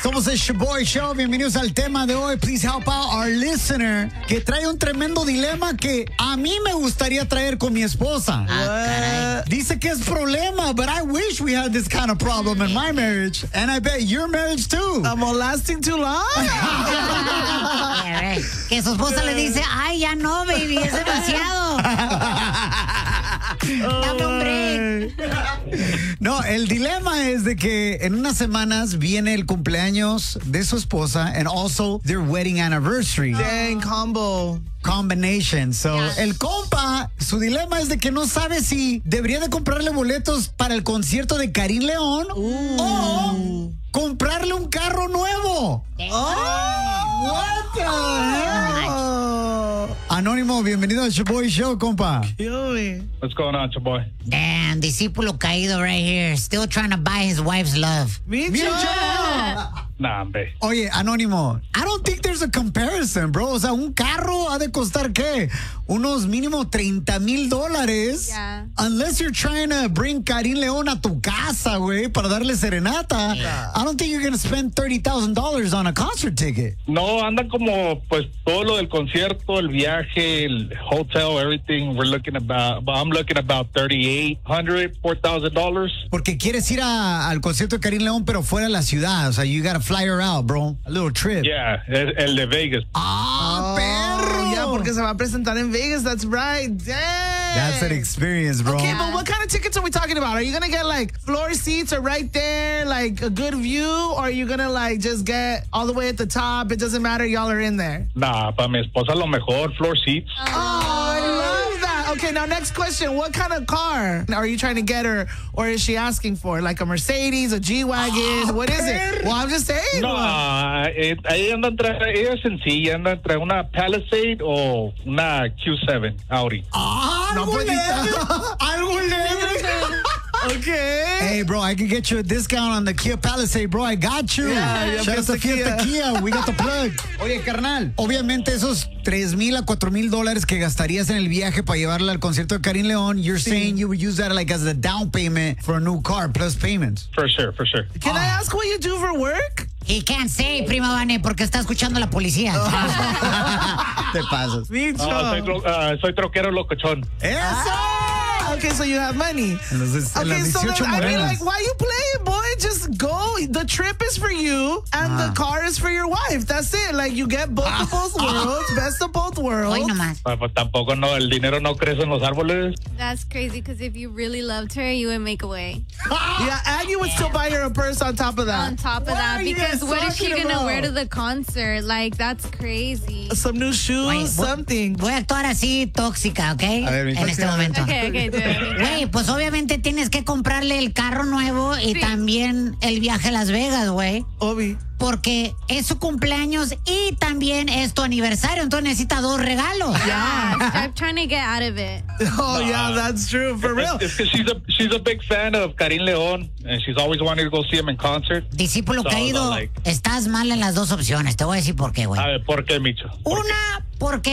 Somos el Shoboy Show. Bienvenidos al tema de hoy. Please help out our listener que trae un tremendo dilema que a mí me gustaría traer con mi esposa. Dice que es problema, but I wish we had this kind of problem in my marriage. And I bet your marriage too. I'm lasting too long. Que su esposa le dice, ay, ya no, baby, es demasiado. Dame un break. No, el dilema es de que en unas semanas viene el cumpleaños de su esposa and also their wedding anniversary. Dang, Combination. So, el compa, su dilema es de que no sabe si debería de comprarle boletos para el concierto de Karim León o comprarle un carro nuevo. What the hell? Anónimo, bienvenido al Shoboy Show, compa. What's going on, Shoboy? Damn, discípulo caído right here. Still trying to buy his wife's love. Nah, hombre. Oye, Anónimo, I don't think there's a comparison, bro. O sea, un carro ha de costar, ¿qué? Unos mínimo $30,000. Yeah. Unless you're trying to bring Karim León a tu casa, güey, para darle serenata. Yeah. I don't think you're going to spend $30,000 on a concert ticket. No, anda como, pues, todo lo del concierto, el viaje, el hotel, everything. I'm looking about $3,800, $4,000. Porque quieres ir al concierto de Karim León, pero fuera de la ciudad. O sea, you gotta fly her out, bro. A little trip. Yeah, el de Vegas. Perro. Yeah, porque se va a presentar en Vegas. That's right. Dang. That's an experience, bro. Okay, but what kind of tickets are we talking about? Are you going to get like floor seats or right there, like a good view? Or are you going to like just get all the way at the top? It doesn't matter. Y'all are in there. Nah, para mi esposa lo mejor, floor seats. Oh, I love that. Okay, now next question. What kind of car are you trying to get her, or is she asking for? Like a Mercedes, a G-Wagon? What is it? Well, I'm just saying. No, ella anda ella es sencilla, anda entre una Palisade o una Q7 Audi. Algo leve. Okay. Hey, bro, I can get you a discount on the Kia Palisade, bro. I got you. Yeah, Shout out to Fiesta Kia. We got the plug. Oye, carnal, obviamente esos $3,000 a $4,000 que gastarías en el viaje para llevarla al concierto de Karim León, you're saying you would use that like as a down payment for a new car plus payments. For sure, for sure. Can I ask what you do for work? He can't say, prima Vane, porque está escuchando la policía. Te pasas. Soy troquero locochón. ¡Eso! Okay, so you have money. Okay, so then, I mean, like, why you playing, boy? Just go. The trip is for you, and the car is for your wife. That's it. Like, you get both of both worlds, best of both worlds. Hoy nomás. Pues tampoco no, el dinero no crece en los árboles. That's crazy, because if you really loved her, you would make a way. Yeah, and you would still buy her a purse on top of that. On top of that, because what is she going to wear to the concert? Like, that's crazy. Some new shoes, something. Voy a actuar así tóxica, ¿ok? A ver, en este momento. Okay, do it. Güey, pues obviamente tienes que comprarle el carro nuevo y también el viaje a Las Vegas, güey. Obi. Porque es su cumpleaños y también es tu aniversario, entonces necesita 2 regalos. Yeah, stop trying to get out of it. Oh, yeah, that's true, for real. It's because she's a big fan of Karim León, and she's always wanted to go see him in concert. Discípulo caído, like, estás mal en las 2 opciones. Te voy a decir por qué, güey. A ver, ¿por qué, Micho? Una, porque